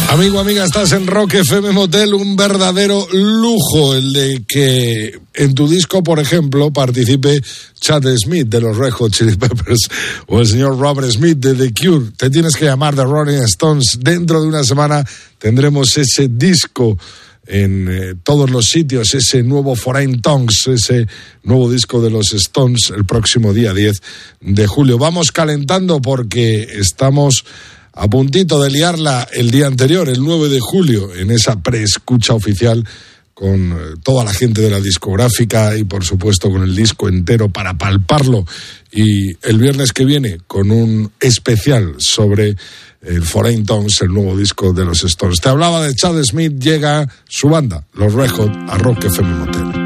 Amigo, amiga, estás en Rock FM Motel, un verdadero lujo el de que en tu disco, por ejemplo, participe Chad Smith de los Red Hot Chili Peppers o el señor Robert Smith de The Cure. Te tienes que llamar The Rolling Stones. Dentro de una semana tendremos ese disco en todos los sitios, ese nuevo Foreign Tongues, ese nuevo disco de los Stones el próximo día 10 de julio. Vamos calentando porque estamos a puntito de liarla el día anterior, el 9 de julio, en esa preescucha oficial con toda la gente de la discográfica y por supuesto con el disco entero para palparlo. Y el viernes que viene con un especial sobre el Foreign Tongues, el nuevo disco de los Stones. Te hablaba de Chad Smith, llega su banda, los Red Hot, a Rock FM Motel.